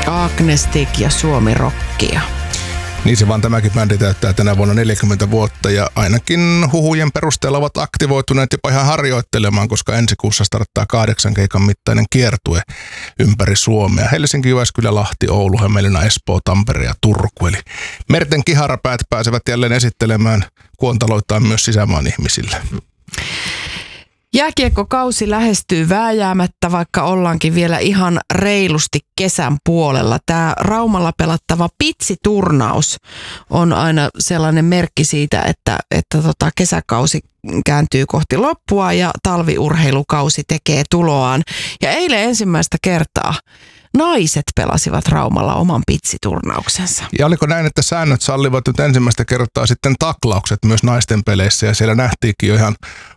Agnestic ja Suomi-rockia. Niin se vaan tämäkin bändi täyttää tänä vuonna 40 vuotta ja ainakin huhujen perusteella ovat aktivoituneet jopa ihan harjoittelemaan, koska ensi kuussa starttaa 8 keikan mittainen kiertue ympäri Suomea. Helsinki, Jyväskylä, Lahti, Oulu, Hämeenlinna, Espoo, Tampere ja Turku. Eli merten kiharapäät pääsevät jälleen esittelemään kuontaloitaan myös sisämaan ihmisille. Jääkiekkokausi lähestyy vääjäämättä, vaikka ollaankin vielä ihan reilusti kesän puolella. Tämä Raumalla pelattava pitsiturnaus on aina sellainen merkki siitä, että kesäkausi kääntyy kohti loppua ja talviurheilukausi tekee tuloaan. Ja eilen ensimmäistä kertaa naiset pelasivat Raumalla oman pitsiturnauksensa. Ja oliko näin, että säännöt sallivat nyt ensimmäistä kertaa sitten taklaukset myös naisten peleissä ja siellä nähtiinkin jo ihan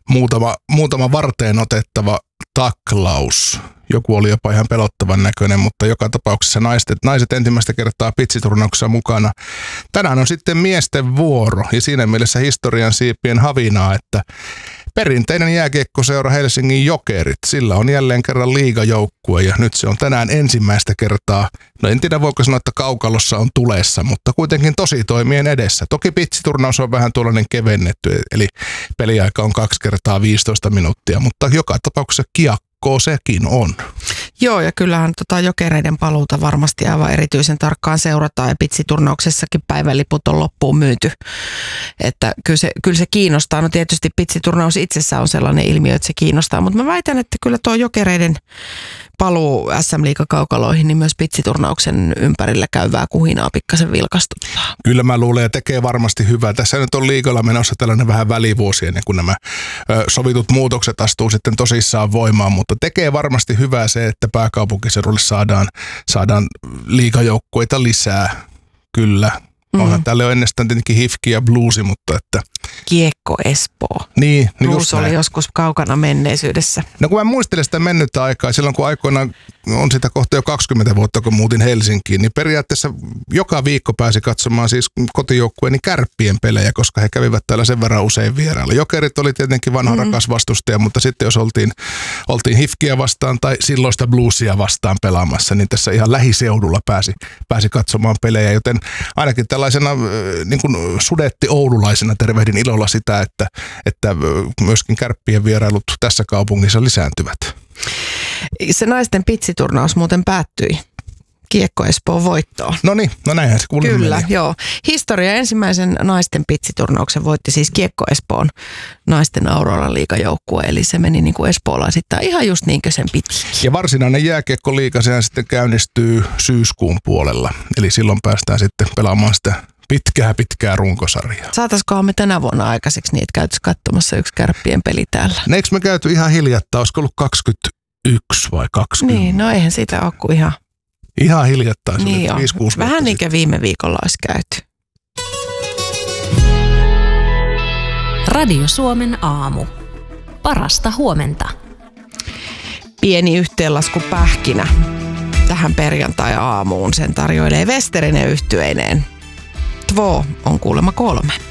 muutama varteen otettava taklaus. Joku oli jopa ihan pelottavan näköinen, mutta joka tapauksessa naiset ensimmäistä kertaa pitsiturnauksessa mukana. Tänään on sitten miesten vuoro ja siinä mielessä historian siipien havinaa, että perinteinen jääkiekkoseura Helsingin Jokerit, sillä on jälleen kerran liigajoukkue ja nyt se on tänään ensimmäistä kertaa, no en tiedä voiko sanoa, että kaukalossa on tulessa, mutta kuitenkin tosi toimien edessä. Toki pitsiturnaus on vähän tuollainen kevennetty, eli peliaika on 2 kertaa 15 minuuttia, mutta joka tapauksessa kiekkoa sekin on. Joo, ja kyllähän Jokereiden paluuta varmasti aivan erityisen tarkkaan seurataan ja pitsiturnauksessakin päiväliput on loppuun myyty. Että kyllä se kiinnostaa. No tietysti pitsiturnaus itsessään on sellainen ilmiö, että se kiinnostaa, mutta mä väitän, että kyllä tuo Jokereiden paluu SM-liigakaukaloihin, niin myös pitsiturnauksen ympärillä käyvää kuhinaa pikkasen vilkastuttaa. Kyllä mä luulen ja tekee varmasti hyvää. Tässä nyt on liigalla menossa tällainen vähän välivuosi ennen kuin nämä sovitut muutokset astuu sitten tosissaan voimaan, mutta tekee varmasti hyvää se, että pääkaupunkiseudulle saadaan liigajoukkueita lisää. Kyllä. Onhan täällä jo ennestään tietenkin hifki ja bluesi, mutta että Kiekko Espoo. Niin Blues oli joskus kaukana menneisyydessä. No kun mä muistelen sitä mennyttä aikaa, silloin kun aikoinaan on sitä kohta jo 20 vuotta, kun muutin Helsinkiin, niin periaatteessa joka viikko pääsi katsomaan siis kotijoukkueeni Kärppien pelejä, koska he kävivät täällä sen verran usein vierailla. Jokerit oli tietenkin vanha rakas vastustaja, mutta sitten jos oltiin hifkiä vastaan tai silloista bluesia vastaan pelaamassa, niin tässä ihan lähiseudulla pääsi katsomaan pelejä, joten ainakin tällaisena niin kuin sudetti oululaisena tervehdin ilolla sitä, että myöskin Kärppien vierailut tässä kaupungissa lisääntyvät. Se naisten pitsiturnaus muuten päättyi Kiekko Espoon voittoon. No niin, no näinhän se kuuluu. Kyllä, meni. joo. Historia ensimmäisen naisten pitsiturnauksen voitti siis Kiekko Espoon naisten Auroran liigajoukkue, eli se meni niin kuin espoolaisittain ihan just niin kuin sen piti. Ja varsinainen jääkiekkoliiga sehän sitten käynnistyy syyskuun puolella, eli silloin päästään sitten pelaamaan sitä pitkää runkosarjaa. Saataisikohan me tänä vuonna aikaiseksi niin, että käytäisiin katsomassa yksi Kärppien peli täällä? Eikö me käyty ihan hiljattain, olisiko ollut 21 vai 20? Niin, no eihän sitä ole kuin ihan hiljattain, se niin oli 5-6 vuotta. Vähän niin kuin viime viikolla olisi käyty. Radio Suomen aamu. Parasta huomenta. Pieni yhteenlasku pähkinä tähän perjantai-aamuun. Sen tarjoilee Westerinen yhtyeineen. Två on kuulemma 3.